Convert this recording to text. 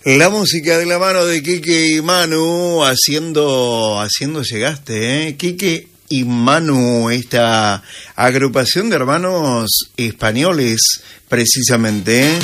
La música de la mano de Quique y Manu haciendo llegaste, Quique y Manu, esta agrupación de hermanos españoles, precisamente.